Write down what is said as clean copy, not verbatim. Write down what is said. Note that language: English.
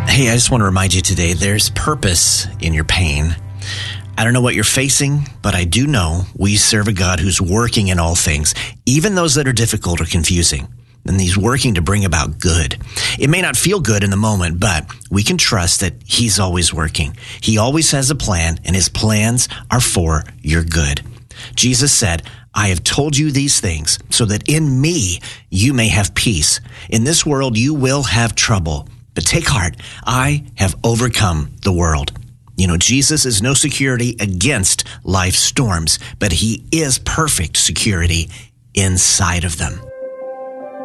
Hey, I just want to remind you today, there's purpose in your pain. I don't know what you're facing, but I do know we serve a God who's working in all things, even those that are difficult or confusing. And he's working to bring about good. It may not feel good in the moment, but we can trust that he's always working. He always has a plan, and his plans are for your good. Jesus said, I have told you these things so that in me you may have peace. In this world you will have trouble, but take heart. I have overcome the world. You know, Jesus is no security against life's storms, but he is perfect security inside of them.